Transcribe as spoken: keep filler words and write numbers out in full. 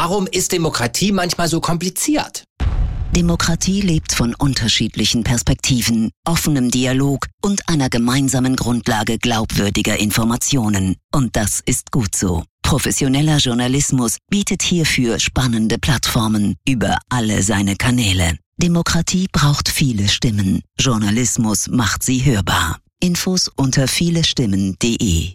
Warum ist Demokratie manchmal so kompliziert? Demokratie lebt von unterschiedlichen Perspektiven, offenem Dialog und einer gemeinsamen Grundlage glaubwürdiger Informationen. Und das ist gut so. Professioneller Journalismus bietet hierfür spannende Plattformen über alle seine Kanäle. Demokratie braucht viele Stimmen. Journalismus macht sie hörbar. Infos unter vielestimmen punkt de